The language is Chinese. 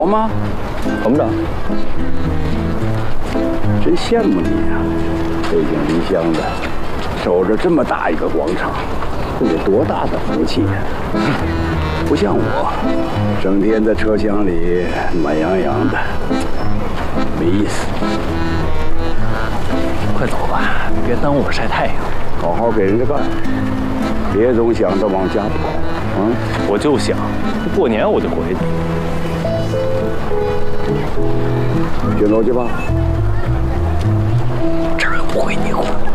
好吗？ 怎么着？ 真羡慕你呀、背井离乡的，守着这么大一个广场，这得多大的福气呀、不像我，整天在车厢里暖洋洋的，没意思。 快走吧，别耽误我晒太阳。 好好给人家干，别总想着往家跑啊！ 我就想，过年我就回去。 去楼去吧。 这儿又不会你管。